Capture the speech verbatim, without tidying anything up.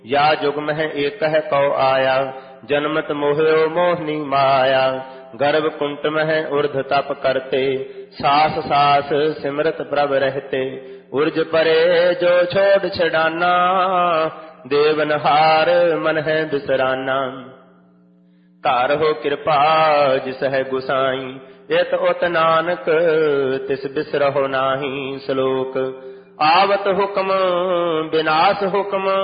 या जुग मह एक है कौ आया, जन्मत मोह्यो मोहनी माया। गर्भ कुंट मह ऊर्ध तप करते, सास सास सिमरत प्रभ रहते। उर्ज परे जो छोड़ छड़ाना, देवनहार मन है बिसराना। तार हो कृपा जिस है गुसाई, इत उत नानक तिस बिसरहो नाही। श्लोक आवत हुक्म विनाश हुक्म,